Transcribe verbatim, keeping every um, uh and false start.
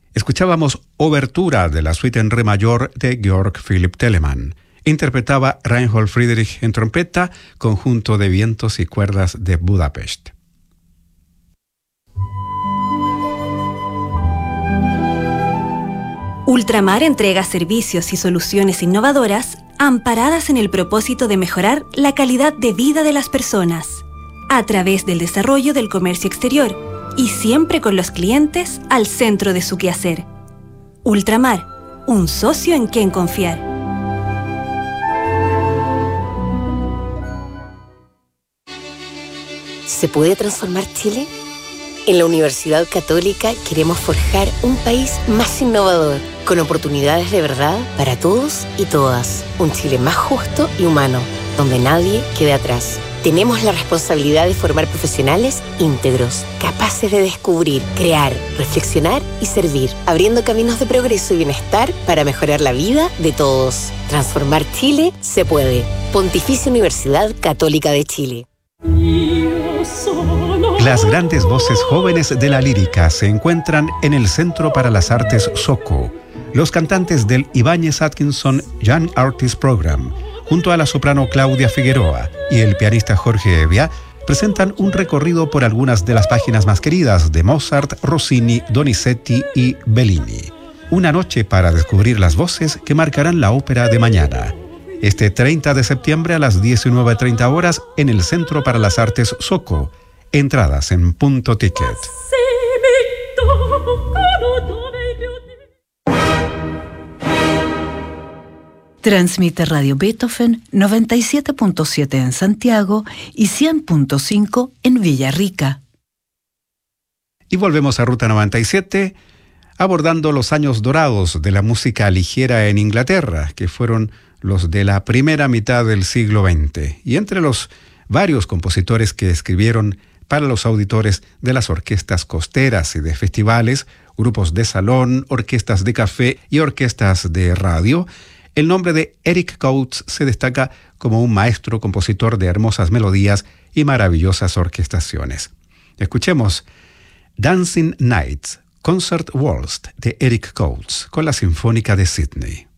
Escuchábamos Obertura de la suite en re mayor de Georg Philipp Telemann. Interpretaba Reinhold Friedrich en trompeta, conjunto de vientos y cuerdas de Budapest. Ultramar entrega servicios y soluciones innovadoras amparadas en el propósito de mejorar la calidad de vida de las personas a través del desarrollo del comercio exterior y siempre con los clientes al centro de su quehacer. Ultramar, un socio en quien confiar. ¿Se puede transformar Chile? En la Universidad Católica queremos forjar un país más innovador, con oportunidades de verdad para todos y todas. Un Chile más justo y humano, donde nadie quede atrás. Tenemos la responsabilidad de formar profesionales íntegros, capaces de descubrir, crear, reflexionar y servir, abriendo caminos de progreso y bienestar para mejorar la vida de todos. Transformar Chile se puede. Pontificia Universidad Católica de Chile. Las grandes voces jóvenes de la lírica se encuentran en el Centro para las Artes SOCO. Los cantantes del Ibáñez Atkinson Young Artist Program, junto a la soprano Claudia Figueroa y el pianista Jorge Evia, presentan un recorrido por algunas de las páginas más queridas de Mozart, Rossini, Donizetti y Bellini. Una noche para descubrir las voces que marcarán la ópera de mañana. Este treinta de septiembre a las diecinueve treinta horas en el Centro para las Artes SOCO. Entradas en Punto Ticket. Transmite Radio Beethoven noventa y siete punto siete en Santiago y cien punto cinco en Villarrica. Y volvemos a Ruta noventa y siete, abordando los años dorados de la música ligera en Inglaterra, que fueron los de la primera mitad del siglo veinte. Y entre los varios compositores que escribieron para los auditores de las orquestas costeras y de festivales, grupos de salón, orquestas de café y orquestas de radio, el nombre de Eric Coates se destaca como un maestro compositor de hermosas melodías y maravillosas orquestaciones. Escuchemos Dancing Nights, Concert Waltz de Eric Coates con la Sinfónica de Sydney.